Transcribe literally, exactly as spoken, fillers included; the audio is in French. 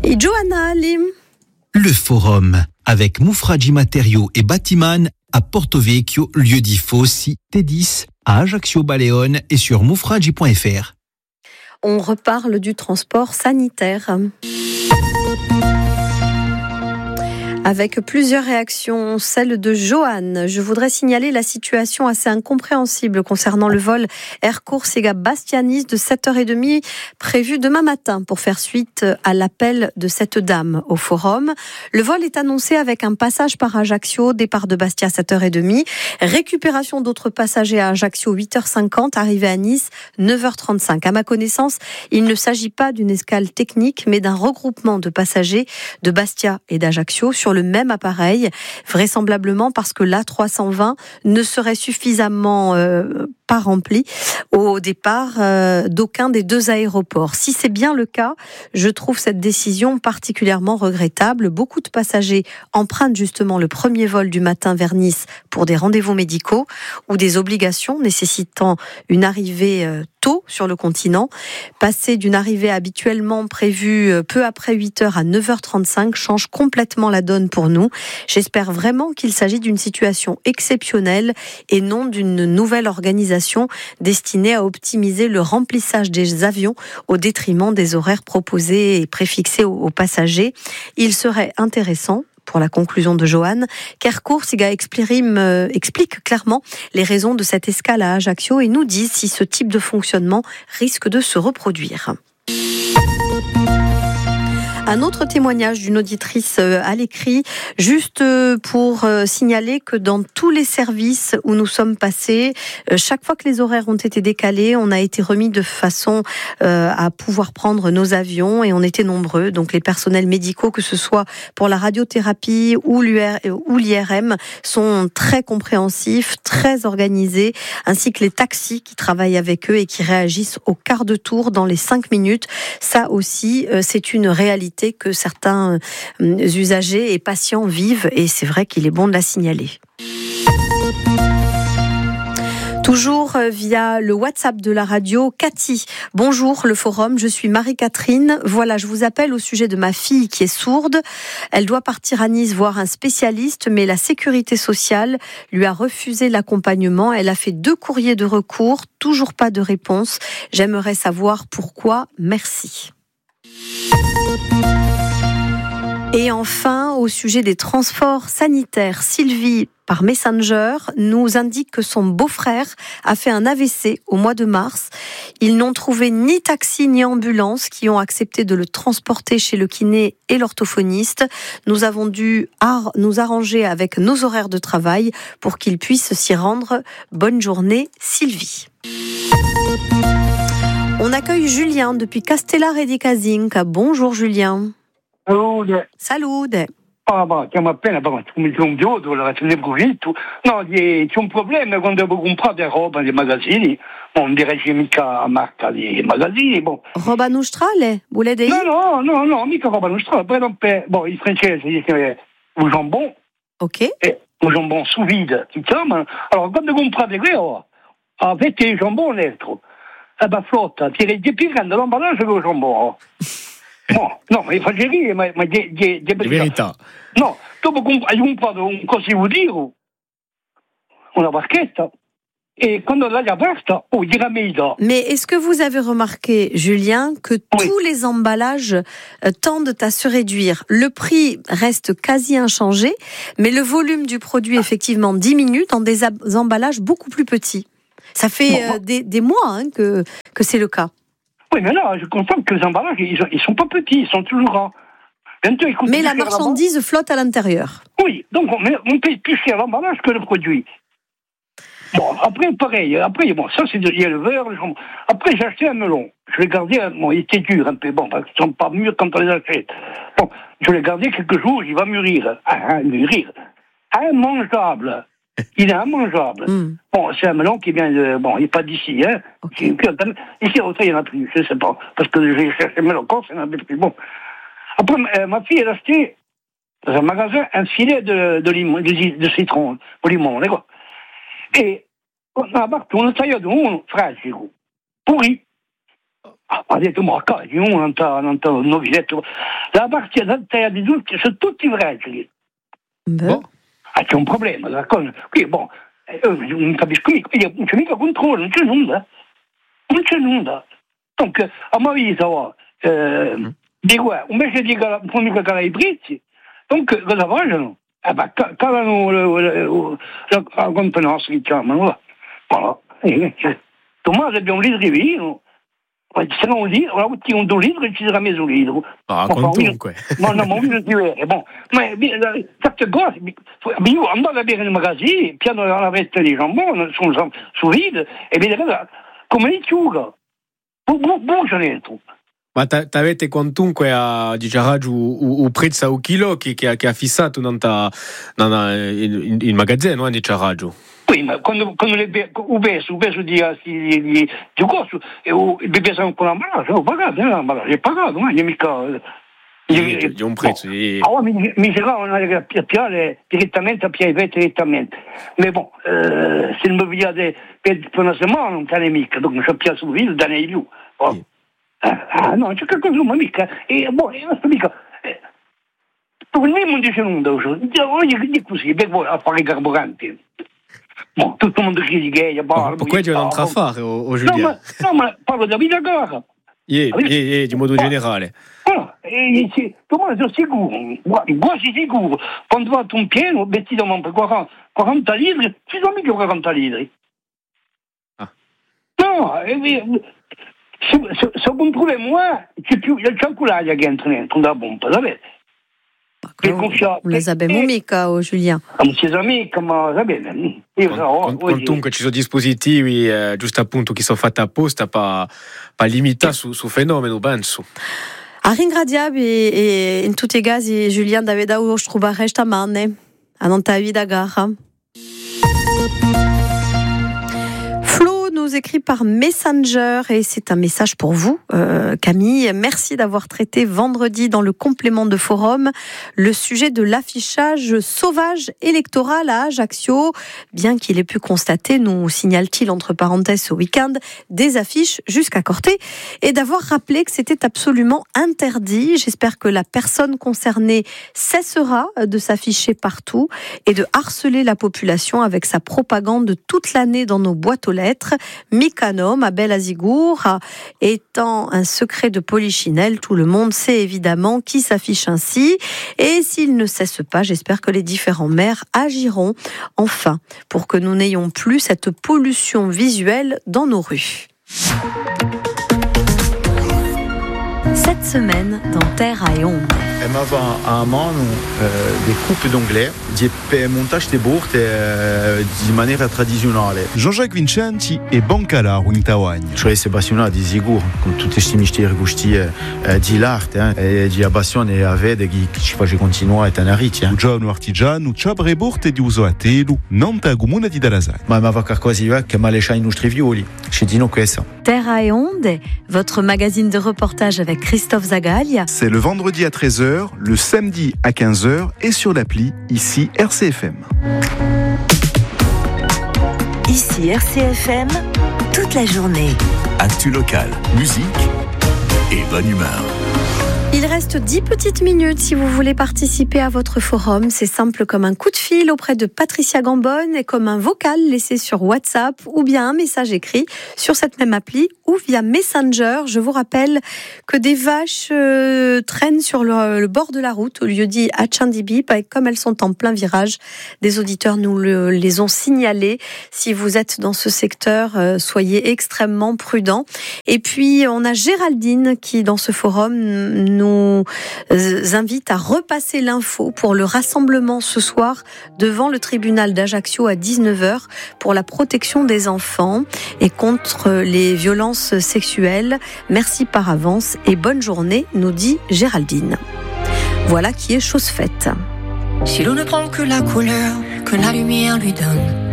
Et Johanna Lim. Le forum avec Moufradji Matériaux et Batiman à Porto Vecchio, lieu dit Fossi, T dix, à Ajaccio Baleone et sur moufradji point f r. On reparle du transport sanitaire. Avec plusieurs réactions, celle de Johan. Je voudrais signaler la situation assez incompréhensible concernant le vol Air Corsica Bastia-Nice de sept heures trente prévu demain matin pour faire suite à l'appel de cette dame au forum. Le vol est annoncé avec un passage par Ajaccio, départ de Bastia à sept heures trente, récupération d'autres passagers à Ajaccio huit heures cinquante, arrivée à Nice neuf heures trente-cinq. À ma connaissance, il ne s'agit pas d'une escale technique, mais d'un regroupement de passagers de Bastia et d'Ajaccio sur le le même appareil, vraisemblablement parce que l'A trois cent vingt ne serait suffisamment euh, pas rempli au départ euh, d'aucun des deux aéroports. Si c'est bien le cas, je trouve cette décision particulièrement regrettable. Beaucoup de passagers empruntent justement le premier vol du matin vers Nice pour des rendez-vous médicaux ou des obligations nécessitant une arrivée euh, tôt sur le continent. Passer d'une arrivée habituellement prévue peu après huit heures à neuf heures trente-cinq change complètement la donne pour nous. J'espère vraiment qu'il s'agit d'une situation exceptionnelle et non d'une nouvelle organisation destinée à optimiser le remplissage des avions au détriment des horaires proposés et préfixés aux passagers. Il serait intéressant, pour la conclusion de Johan, qu'Air Corsica exprime, euh, explique clairement les raisons de cette escale à Ajaccio et nous dise si ce type de fonctionnement risque de se reproduire. Un autre témoignage d'une auditrice à l'écrit, juste pour signaler que dans tous les services où nous sommes passés, chaque fois que les horaires ont été décalés, on a été remis de façon à pouvoir prendre nos avions et on était nombreux. Donc les personnels médicaux, que ce soit pour la radiothérapie ou l'I R M, sont très compréhensifs, très organisés, ainsi que les taxis qui travaillent avec eux et qui réagissent au quart de tour dans les cinq minutes. Ça aussi, c'est une réalité que certains usagers et patients vivent et c'est vrai qu'il est bon de la signaler. Toujours via le WhatsApp de la radio, Cathy. Bonjour le forum, je suis Marie-Catherine. Voilà, je vous appelle au sujet de ma fille qui est sourde. Elle doit partir à Nice voir un spécialiste, mais la sécurité sociale lui a refusé l'accompagnement. Elle a fait deux courriers de recours, toujours pas de réponse. J'aimerais savoir pourquoi. Merci. Et enfin, au sujet des transports sanitaires, Sylvie, par Messenger, nous indique que son beau-frère a fait un A V C au mois de mars. Ils n'ont trouvé ni taxi ni ambulance qui ont accepté de le transporter chez le kiné et l'orthophoniste. Nous avons dû ar- nous arranger avec nos horaires de travail pour qu'il puisse s'y rendre. Bonne journée, Sylvie. On accueille Julien depuis Castellare di Casinca. Bonjour Julien. Salute. Salute. Ah, ma chiamo appena, ma come c'è un biodo, la ce ne brutto. No, c'è un problema quando devo comprare della roba nei magazzini, non direi mica a marca di magazzini, boh. Roba nostrale, vuole dire? No, no, no, no, mica roba nostrale, per esempio, boh, i francesi dicono un jambon. Ok. E un jambon sous vide, si chiama. Allora, quando comprate quello, avete il jambon dentro. Eh ben, flotta, tirate di più grande l'emballage che il jambon. No, no, ma fa ridere, ma ma di di di verità. No, dopo hai comprato un cosa vuol dire? Una barchetta. Et quand l'hai aperta, oh, il ramène. Mais est-ce que vous avez remarqué, Julien, que oui. tous les emballages euh, tendent à se réduire? Le prix reste quasi inchangé, mais le volume du produit, effectivement, diminue dans des ab- emballages beaucoup plus petits. Ça fait euh, des, des mois hein, que, que c'est le cas. Oui, mais là, je constate que les emballages, ils, ils sont pas petits, ils sont toujours grands. Bientôt, ils mais la marchandise flotte à l'intérieur. Oui, donc on, on paye plus cher l'emballage que le produit. Bon, après, pareil, après, bon, ça c'est de l'éleveur. Après, j'ai acheté un melon. Je l'ai gardé, bon, il était dur un peu, bon, parce qu'ils sont pas mûrs quand on les achète. Bon, je l'ai gardé quelques jours, il va mûrir. Ah, mûrir. Immangeable. Il est immangeable. Mm. Bon, c'est un melon qui vient de... Bon, il n'est pas d'ici, hein. Okay. Ici, au il n'y en a plus, je ne sais pas. Parce que j'ai cherché le melon corse, il n'y en a plus. Bon. Après, euh, ma fille, elle a acheté dans un magasin un filet de, de, limon, de, de citron, au limon, d'accord. Et on a partout, on a taillé de un fragile, pourri. Ha detto, ma cazzo, uno non sta, non sta, non vi detto, la parte degli adulti sono tutti fragili. Beh. Ah, c'è un problema, la cosa, qui, boh, io non capisco mica, non c'è mica controllo, non c'è nulla, non c'è nulla. Dunque, a mia vita, oh, eh, mm. dico, invece di non mica calare i prezzi, dunque, cosa vogliono? Eh beh, calano la conta nostra, diciamo, no? Voilà. Eh, cioè, domani abbiamo un litro di vino, se non un litro, una bottiglia di un litro ci sarà mezzo litro. Ah, comunque. Ma no, ma un litro di vero, bon. Ma certe cose, io andavo a bere nei magazzini, piano alla veste di jambon, su, su vide, e vedete come lechuga, bugia dentro. Ma t'avete quantunque a diciamo o, o prezzo al chilo che, che, che ha fissato in, in, in magazzino, non diciamo? Sì, ma quando, quando le be- o peso, o peso di, di, di, di costo, e o le pesano con l'ambalaggio, ho pagato, l'ambalaggio è pagato, ma non è mica... Di un prezzo. Allora mi, mi giravano a piare direttamente, a piare direttamente. Ma bon, eh, se non mi pigliate per, per una settimana non te ne mica, dunque non c'è più su video, da ne più. Oh. Sì. Ah, no, c'è qualcosa, ma mica, e boh, non sto mica, eh, per me non dice nulla, voglio dire così, per voi a fare i carburanti. Bon, tutto il mondo critica, eh, ma poi c'è un'altra affare, o, o no, ma, no, ma parlo della vita gara. Yeah, yeah, yeah, di modo generale. Allora, e, e, domani sono sicuro, quasi sicuro, quando fatto un pieno, vestito per quaranta litri, ci sono mica quaranta litri. Ah. No, è vero. Se, se, se controllo moi, c'è più, c'è ancora l'aria che entra dentro la pompa, sapete? Non le abbiamo mica, oh, Julien. Non si sa mica, ma sapete, io so. Quantunque ci sono dispositivi, eh, giusto appunto, che sono fatti apposta per limitare su, su fenomeno, penso. A ringraziare e in tutti i casi, Julien, Davida, o trovare stamane, a non ta vida gara. Nous écrit par Messenger et c'est un message pour vous, euh, Camille. Merci d'avoir traité vendredi dans le complément de forum le sujet de l'affichage sauvage électoral à Ajaccio. Bien qu'il ait pu constater, nous signale-t-il entre parenthèses ce week-end, des affiches jusqu'à Corté et d'avoir rappelé que c'était absolument interdit. J'espère que la personne concernée cessera de s'afficher partout et de harceler la population avec sa propagande toute l'année dans nos boîtes aux lettres. Mykonos, à Bel-Azigour, étant un secret de polichinelle, tout le monde sait évidemment qui s'affiche ainsi. Et s'il ne cesse pas, j'espère que les différents maires agiront enfin pour que nous n'ayons plus cette pollution visuelle dans nos rues. Cette semaine, dans Terre à Onde. Elle m'a a mano eh, des coupes d'onglet di montage de bord eh, di maniera tradizionale. Jean-Jacques Vincenti e Bancalaro in Tawagna. Cioè si passiona di sicuro con tutti questi misteri gusti eh, di l'arte eh, e di abbassione a vede che ci fa continuare a tenere. Un giorno artigiano ci abre borte di uso a telo, non ta comune di Darazan. Ma ma va quasi che ma lascia i nostri violi. Ci dino questo. Terre à Onde, votre magazine de reportage avec Christophe Zagaglia. C'est le vendredi à treize heures, le samedi à quinze heures et sur l'appli, ici R C F M. Ici R C F M, toute la journée. Actu locale, musique et bonne humeur. Il reste dix petites minutes si vous voulez participer à votre forum. C'est simple comme un coup de fil auprès de Patricia Gambonne et comme un vocal laissé sur WhatsApp ou bien un message écrit sur cette même appli ou via Messenger. Je vous rappelle que des vaches euh, traînent sur le, le bord de la route au lieu-dit à Tchandibip, et comme elles sont en plein virage, des auditeurs nous le, les ont signalés. Si vous êtes dans ce secteur, euh, soyez extrêmement prudents. Et puis on a Géraldine qui dans ce forum nous invite à repasser l'info pour le rassemblement ce soir devant le tribunal d'Ajaccio à dix-neuf heures pour la protection des enfants et contre les violences sexuelles. Merci par avance et bonne journée, nous dit Géraldine. Voilà qui est chose faite. Si l'eau ne prend que la couleur que la lumière lui donne,